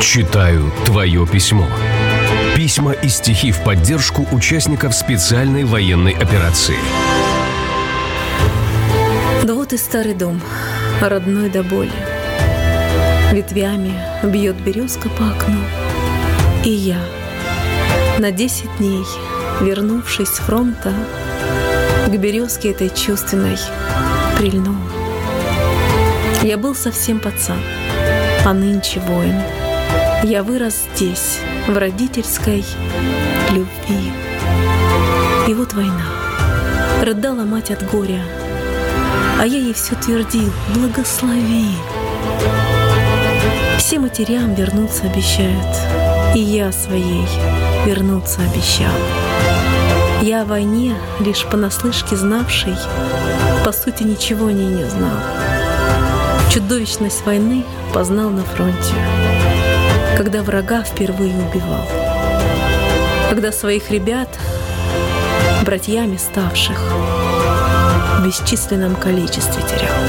Читаю твое письмо. Письма и стихи в поддержку участников специальной военной операции. Да вот и старый дом, родной до боли. Ветвями бьет березка по окну. И я, на 10 дней, вернувшись с фронта, к березке этой чувственной прильнул. Я был совсем пацан, а нынче воин. Я вырос здесь, в родительской любви. И вот война. Рыдала мать от горя, а я ей все твердил: благослови. Все матерям вернуться обещают, и я своей вернуться обещал. Я о войне, лишь понаслышке знавший, по сути ничего о ней не знал. Чудовищность войны познал на фронте, когда врага впервые убивал, когда своих ребят, братьями ставших, в бесчисленном количестве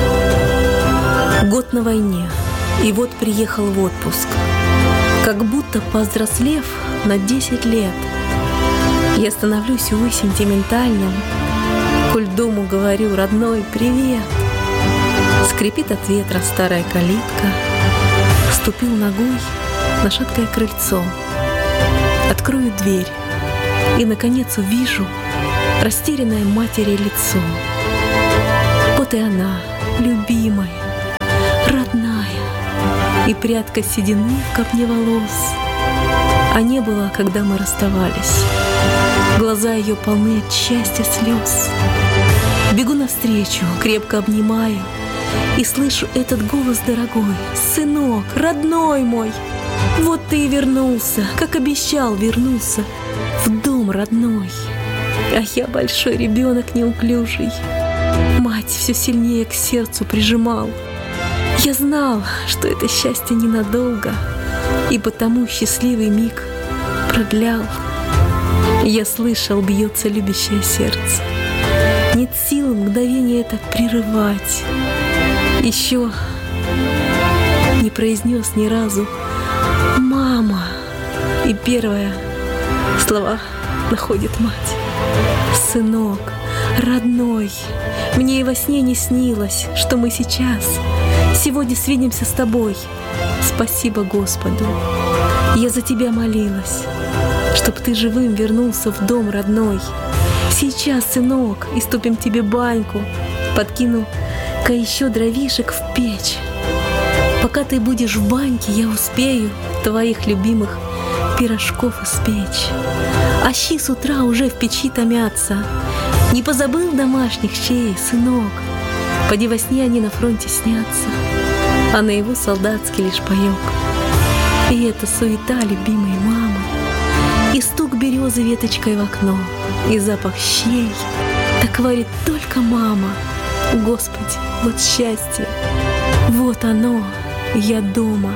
терял. Год на войне, и вот приехал в отпуск, как будто повзрослев на 10 лет. Я становлюсь, увы, сентиментальным, коль дому говорю: родной, привет. Скрипит от ветра старая калитка, ступил ногой на шаткое крыльцо. Открою дверь и, наконец, увижу растерянное матери лицо. Вот и она, любимая, родная, и прядка седины в копне волос. А не было, когда мы расставались. Глаза ее полны от счастья слез. Бегу навстречу, крепко обнимаю, и слышу этот голос дорогой: сынок, родной мой, вот ты и вернулся, как обещал вернуться в дом родной. А я большой ребенок неуклюжий, мать все сильнее к сердцу прижимал. Я знал, что это счастье ненадолго, и потому счастливый миг продлял. Я слышал, бьется любящее сердце, нет сил мгновение это прерывать. Еще не произнес ни разу «мама», и первое слова находит мать: «Сынок, родной, мне и во сне не снилось, что мы сегодня свидимся с тобой. Спасибо Господу, я за тебя молилась, чтоб ты живым вернулся в дом родной. Сейчас, сынок, истопим тебе баньку, подкину-ка еще дровишек в печь. Пока ты будешь в баньке, я успею твоих любимых пирожков испечь. А щи с утра уже в печи томятся. Не позабыл домашних щей, сынок? Поди во сне они на фронте снятся, а наяву солдатский лишь паёк. И это суета любимой мамы, и стук березы веточкой в окно, и запах щей. Так варит только мама. Господи, вот счастье, вот оно, я дома.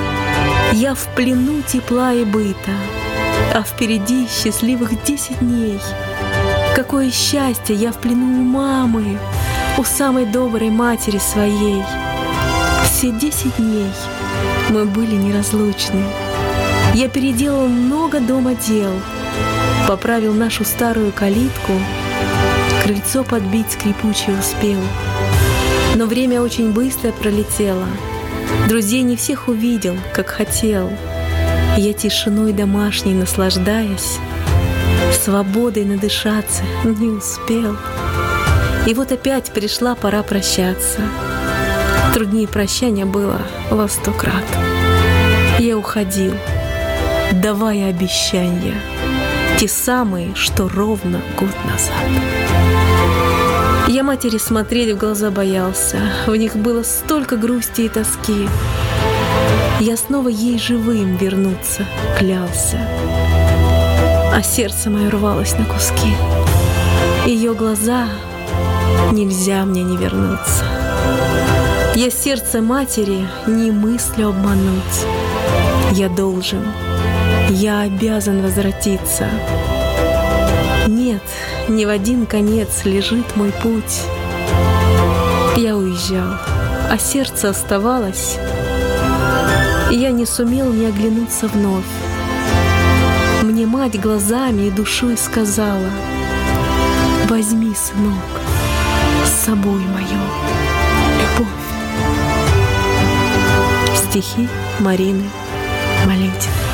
Я в плену тепла и быта, а впереди счастливых 10 дней. Какое счастье, я в плену у мамы, у самой доброй матери своей. Все 10 дней мы были неразлучны. Я переделал много дома дел, поправил нашу старую калитку, крыльцо подбить скрипучее успел. Но время очень быстро пролетело. Друзей не всех увидел, как хотел. Я тишиной домашней наслаждаясь, свободой надышаться не успел. И вот опять пришла пора прощаться. Труднее прощания было во 100 крат. Я уходил, давая обещания, те самые, что ровно год назад. Я матери смотреть в глаза боялся, в них было столько грусти и тоски. Я снова ей живым вернуться клялся, а сердце мое рвалось на куски. Ее глаза нельзя мне не вернуться. Я сердце матери не мыслю обмануть. Я должен, я обязан возвратиться. Нет, не в один конец лежит мой путь. Я уезжал, а сердце оставалось И я не сумел не оглянуться вновь. Мне мать глазами и душой сказала: возьми, сынок, с собой мою любовь. Стихи Марины Малютиной.